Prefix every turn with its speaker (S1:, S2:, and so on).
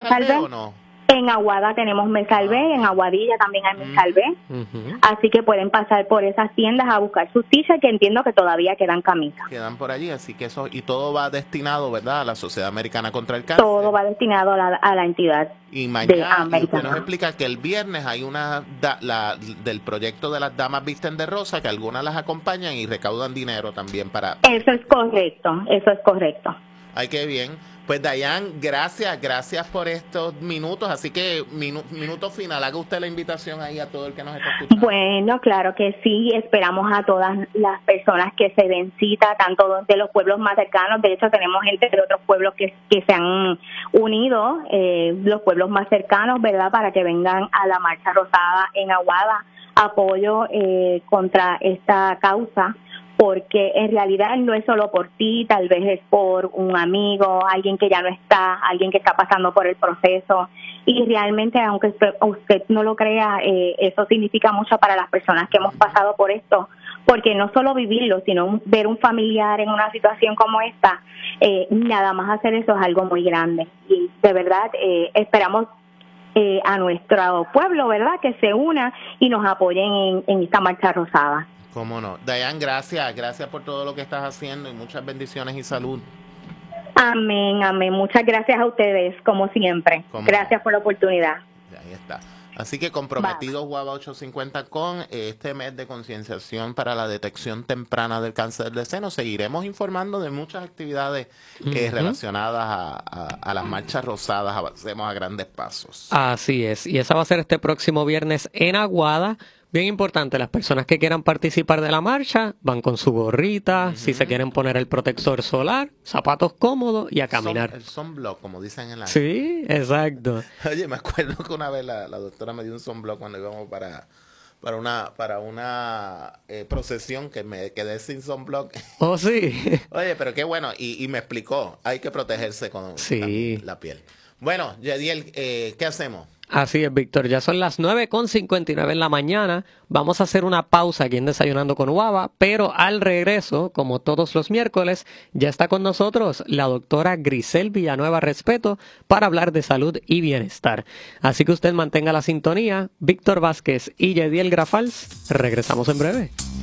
S1: Salvé o no?
S2: En Aguada tenemos Me Salvé, en Aguadilla también hay Me Salvé. Así que pueden pasar por esas tiendas a buscar sus t-shirts, que entiendo que todavía quedan camisas.
S1: Quedan por allí, así que eso, y todo va destinado, ¿verdad?, a la Sociedad Americana contra el Cáncer.
S2: Todo va destinado a la entidad.
S1: Y mañana, y usted nos explica que el viernes hay una del proyecto de las damas visten de rosa, que algunas las acompañan y recaudan dinero también para...
S2: Eso es correcto, eso es correcto.
S1: Ay, qué bien. Pues Dayan, gracias por estos minutos. Así que minuto final, haga usted la invitación ahí a todo el que nos está escuchando.
S2: Bueno, claro que sí, esperamos a todas las personas que se den cita, tanto de los pueblos más cercanos. De hecho, tenemos gente de otros pueblos que se han unido, los pueblos más cercanos, ¿verdad?, para que vengan a la Marcha Rosada en Aguada, apoyo contra esta causa, porque en realidad no es solo por ti, tal vez es por un amigo, alguien que ya no está, alguien que está pasando por el proceso, y realmente, aunque usted no lo crea, eso significa mucho para las personas que hemos pasado por esto, porque no solo vivirlo, sino ver un familiar en una situación como esta, nada más hacer eso es algo muy grande, y de verdad esperamos a nuestro pueblo, ¿verdad?, que se una y nos apoyen en esta Marcha Rosada.
S1: Cómo no. Dayan, gracias por todo lo que estás haciendo y muchas bendiciones y salud.
S2: Amén, amén. Muchas gracias a ustedes, como siempre. Gracias por la oportunidad.
S1: Ahí está. Así que comprometidos Guava 850 con este mes de concienciación para la detección temprana del cáncer de seno. Seguiremos informando de muchas actividades relacionadas a las marchas rosadas. Avancemos a grandes pasos.
S3: Así es. Y esa va a ser este próximo viernes en Aguada. Bien importante, las personas que quieran participar de la marcha van con su gorrita, si se quieren poner el protector solar, zapatos cómodos y a caminar.
S1: El sunblock, como dicen en la...
S3: Sí, exacto.
S1: Oye, me acuerdo que una vez la doctora me dio un sunblock cuando íbamos para una procesión, que me quedé sin sunblock.
S3: Oh, sí.
S1: Oye, pero qué bueno, y me explicó, hay que protegerse con la piel. Bueno, Yediel, ¿qué hacemos?
S3: Así es, Víctor. Ya son las 9:59 en la mañana. Vamos a hacer una pausa aquí en Desayunando con Guava, pero al regreso, como todos los miércoles, ya está con nosotros la doctora Grisel Villanueva Respeto para hablar de salud y bienestar. Así que usted mantenga la sintonía. Víctor Vázquez y Yediel Grafals. Regresamos en breve.